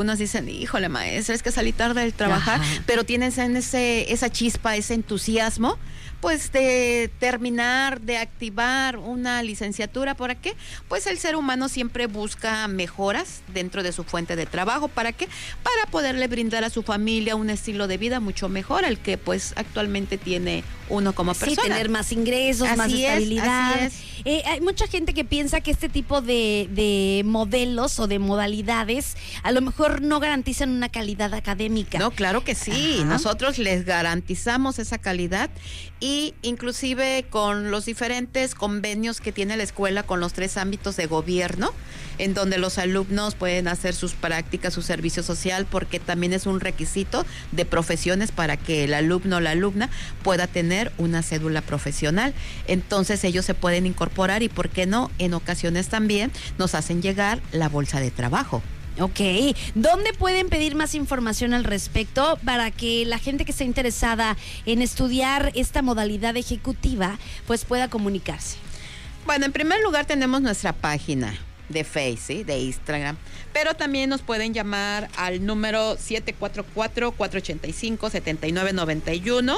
Unos dicen, híjole maestra, es que salí tarde del trabajar, Ajá. pero tienes esa chispa, ese entusiasmo, pues de terminar, de activar una licenciatura. ¿Para qué? Pues el ser humano siempre busca mejoras dentro de su fuente de trabajo. ¿Para qué? Para poderle brindar a su familia un estilo de vida mucho mejor al que pues actualmente tiene uno como persona. Sí, tener más ingresos, más Así es, estabilidad. así Hay mucha gente que piensa que este tipo de modelos o de modalidades a lo mejor no garantizan una calidad académica. No, claro que sí. Ajá. Nosotros les garantizamos esa calidad y inclusive con los diferentes convenios que tiene la escuela con los 3 ámbitos de gobierno, en donde los alumnos pueden hacer sus prácticas, su servicio social, porque también es un requisito de profesiones para que el alumno o la alumna pueda tener una cédula profesional. Entonces ellos se pueden incorporar y, ¿por qué no? En ocasiones también nos hacen llegar la bolsa de trabajo. Ok, ¿dónde pueden pedir más información al respecto para que la gente que esté interesada en estudiar esta modalidad ejecutiva pues pueda comunicarse? Bueno, en primer lugar tenemos nuestra página de Facebook, ¿sí? De Instagram, pero también nos pueden llamar al número 744-485-7991,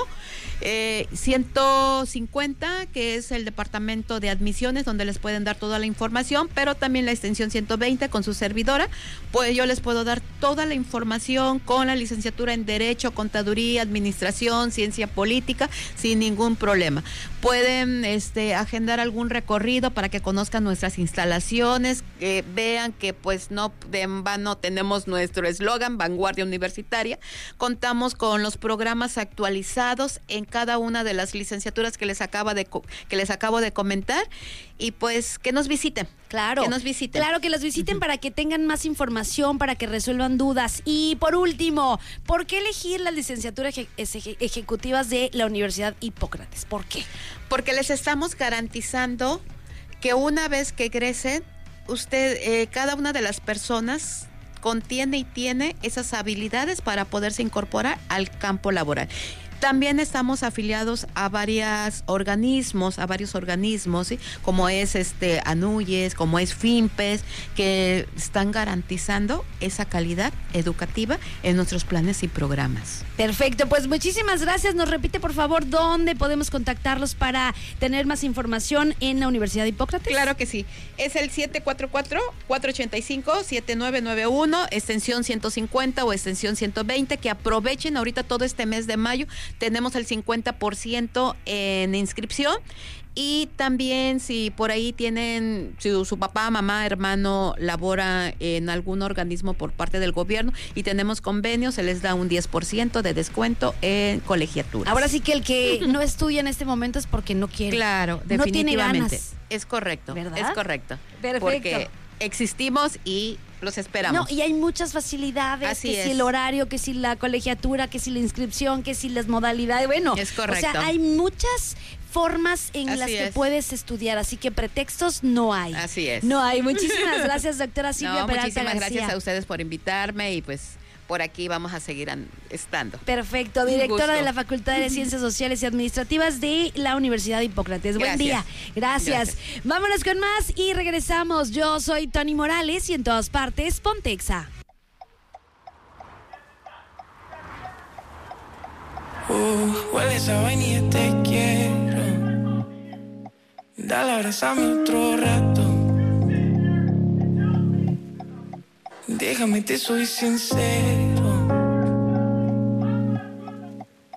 150, que es el departamento de admisiones, donde les pueden dar toda la información, pero también la extensión 120 con su servidora, pues yo les puedo dar toda la información con la licenciatura en Derecho, Contaduría, Administración, Ciencia Política, sin ningún problema. Pueden agendar algún recorrido para que conozcan nuestras instalaciones, que vean que pues no de en vano tenemos nuestro eslogan, Vanguardia Universitaria. Contamos con los programas actualizados en cada una de las licenciaturas que les acabo de comentar, y pues que nos visiten. Claro, que nos visiten. Claro, que los visiten para que tengan más información, para que resuelvan dudas. Y por último, ¿por qué elegir las licenciaturas ejecutivas de la Universidad Hipócrates? ¿Por qué? Porque les estamos garantizando que una vez que egresen, cada una de las personas contiene y tiene esas habilidades para poderse incorporar al campo laboral. También estamos afiliados a varios organismos, ¿sí? Como es ANUYES, como es FIMPES, que están garantizando esa calidad educativa en nuestros planes y programas. Perfecto, pues muchísimas gracias. Nos repite, por favor, dónde podemos contactarlos para tener más información en la Universidad de Hipócrates. Claro que sí. Es el 744-485-7991, extensión 150 o extensión 120, que aprovechen ahorita todo este mes de mayo. Tenemos el 50% en inscripción. Y también si por ahí tienen, si su papá, mamá, hermano labora en algún organismo por parte del gobierno y tenemos convenios, se les da un 10% de descuento en colegiaturas. Ahora sí que el que no estudia en este momento es porque no quiere. Claro, definitivamente. No tiene ganas. Es correcto, ¿verdad? Es correcto. Perfecto. Porque existimos y los esperamos. No, y hay muchas facilidades, Así que es. si el horario, que si la colegiatura, que si la inscripción, que si las modalidades, bueno. Es correcto. O sea, hay muchas formas en Así las que es. puedes estudiar, así que pretextos no hay. Así es. No hay. Muchísimas gracias, doctora Silvia Peralta muchísimas García. gracias a ustedes por invitarme, y pues por aquí vamos a seguir estando. Perfecto, directora gusto. de la Facultad de Ciencias Sociales y Administrativas de la Universidad de Hipócrates. Buen día. Gracias. Vámonos con más y regresamos. Yo soy Tony Morales y en todas partes, Pontexa. Hueles a vaina y te quiero. Dale, abrázame otro rato. Déjame, te soy sincero.